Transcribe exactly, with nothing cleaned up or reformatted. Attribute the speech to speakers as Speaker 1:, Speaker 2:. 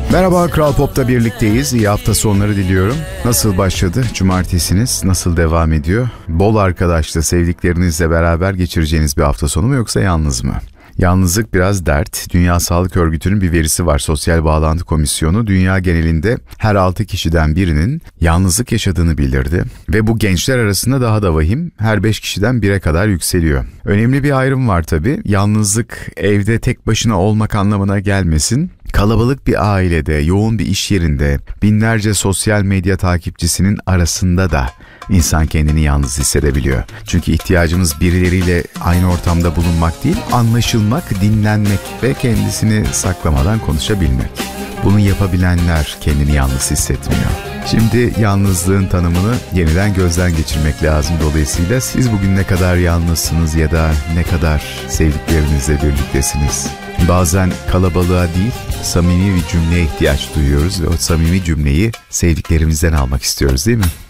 Speaker 1: Merhaba, Kral Pop'ta birlikteyiz. İyi hafta sonları diliyorum. Nasıl başladı cumartesiniz? Nasıl devam ediyor? Bol arkadaşla, sevdiklerinizle beraber geçireceğiniz bir hafta sonu mu yoksa yalnız mı? Yalnızlık biraz dert. Dünya Sağlık Örgütü'nün bir verisi var. Sosyal Bağlantı Komisyonu dünya genelinde her altı kişiden birinin yalnızlık yaşadığını bildirdi. Ve bu gençler arasında daha da vahim, her beş kişiden bire kadar yükseliyor. Önemli bir ayrım var tabii. Yalnızlık evde tek başına olmak anlamına gelmesin. Kalabalık bir ailede, yoğun bir iş yerinde, binlerce sosyal medya takipçisinin arasında da insan kendini yalnız hissedebiliyor. Çünkü ihtiyacımız birileriyle aynı ortamda bulunmak değil, anlaşılmak, dinlenmek ve kendisini saklamadan konuşabilmek. Bunu yapabilenler kendini yalnız hissetmiyor. Şimdi yalnızlığın tanımını yeniden gözden geçirmek lazım. Dolayısıyla siz bugün ne kadar yalnızsınız ya da ne kadar sevdiklerinizle birliktesiniz? Bazen kalabalığa değil, samimi bir cümleye ihtiyaç duyuyoruz ve o samimi cümleyi sevdiklerimizden almak istiyoruz, değil mi?